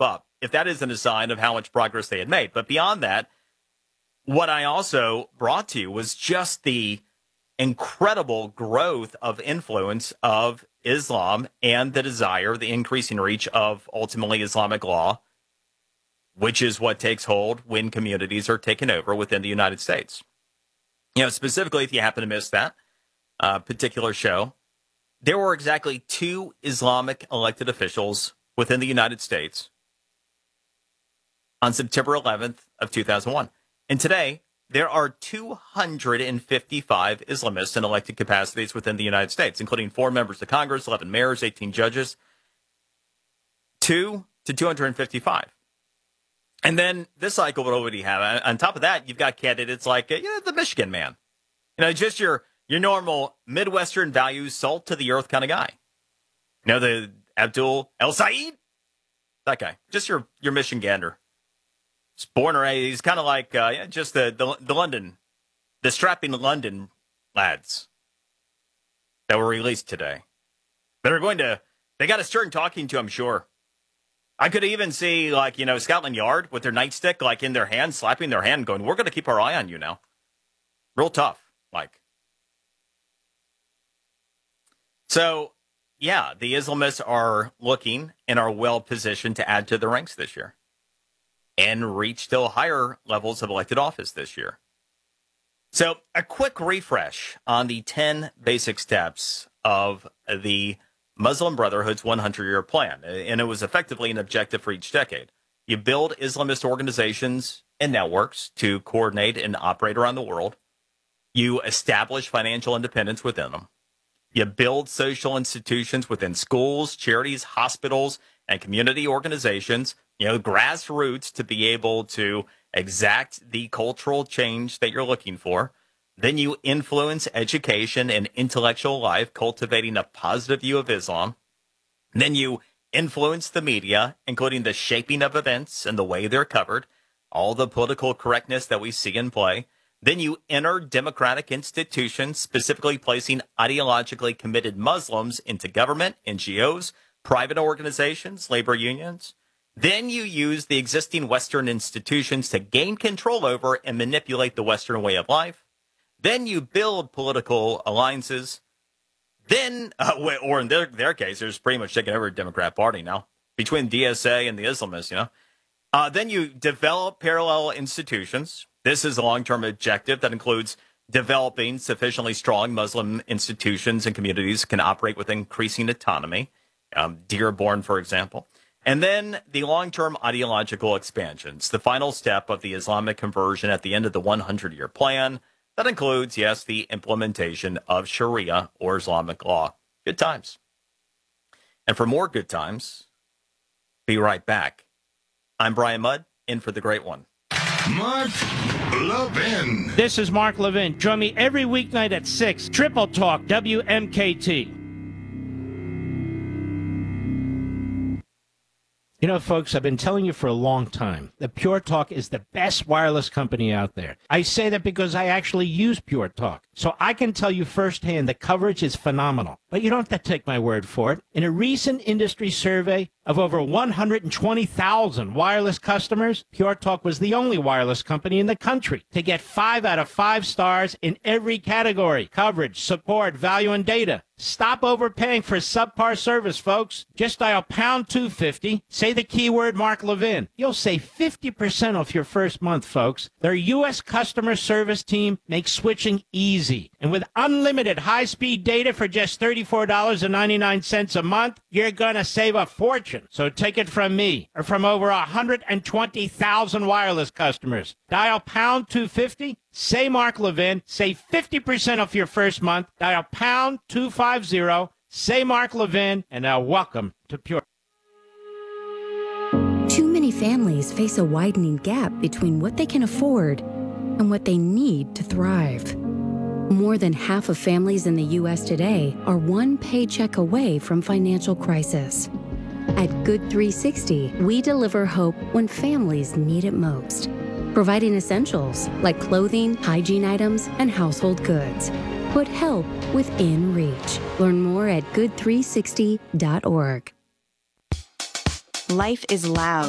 up, if that isn't a sign of how much progress they had made. But beyond that, what I also brought to you was just the incredible growth of influence of Islam and the desire, the increasing reach of ultimately Islamic law, which is what takes hold when communities are taken over within the United States. Specifically, if you happen to miss that particular show, there were exactly 2 Islamic elected officials within the United States on September 11th of 2001. And today, there are 255 Islamists in elected capacities within the United States, including 4 members of Congress, 11 mayors, 18 judges, 2 to 255. And then this cycle, what would you have? On top of that, you've got candidates like the Michigan man. Just your normal Midwestern values, salt to the earth kind of guy. The Abdul El Said? That guy. Just your Michigander. He's born or raised. He's kind of like just the London, the strapping London lads that were released today. That are they got a stern talking to, I'm sure. I could even see, Scotland Yard with their nightstick, in their hand, slapping their hand, going, we're going to keep our eye on you now. Real tough, So, yeah, the Islamists are looking and are well positioned to add to the ranks this year and reach still higher levels of elected office this year. So, a quick refresh on the 10 basic steps of the Muslim Brotherhood's 100-year plan, and it was effectively an objective for each decade. You build Islamist organizations and networks to coordinate and operate around the world. You establish financial independence within them. You build social institutions within schools, charities, hospitals, and community organizations, grassroots to be able to exact the cultural change that you're looking for. Then you influence education and intellectual life, cultivating a positive view of Islam. Then you influence the media, including the shaping of events and the way they're covered, all the political correctness that we see in play. Then you enter democratic institutions, specifically placing ideologically committed Muslims into government, NGOs, private organizations, labor unions. Then you use the existing Western institutions to gain control over and manipulate the Western way of life. Then you build political alliances. Then, or in their case, there's pretty much taking over the Democrat Party now, between DSA and the Islamists, Then you develop parallel institutions. This is a long-term objective that includes developing sufficiently strong Muslim institutions and communities that can operate with increasing autonomy. Dearborn, for example. And then the long-term ideological expansions, the final step of the Islamic conversion at the end of the 100-year plan. That includes, yes, the implementation of Sharia or Islamic law. Good times. And for more good times, be right back. I'm Brian Mudd, in for the great one. Mark Levin. This is Mark Levin. Join me every weeknight at 6, Triple Talk, WMKT. Folks, I've been telling you for a long time that Pure Talk is the best wireless company out there. I say that because I actually use Pure Talk. So I can tell you firsthand the coverage is phenomenal. But you don't have to take my word for it. In a recent industry survey of over 120,000 wireless customers, Pure Talk was the only wireless company in the country to get 5 out of 5 stars in every category: coverage, support, value, and data. Stop overpaying for subpar service, folks. Just dial pound 250, say the keyword Mark Levin. You'll save 50% off your first month, folks. Their U.S. customer service team makes switching easy. And with unlimited high-speed data for just $34.99 a month, you're going to save a fortune. So take it from me, or from over 120,000 wireless customers. Dial pound 250. Say Mark Levin, save 50% off your first month. Dial pound 250, say Mark Levin, and now welcome to Pure. Too many families face a widening gap between what they can afford and what they need to thrive. More than half of families in the U.S. today are one paycheck away from financial crisis. At Good 360, we deliver hope when families need it most, providing essentials like clothing, hygiene items, and household goods. Put help within reach. Learn more at good360.org. Life is loud.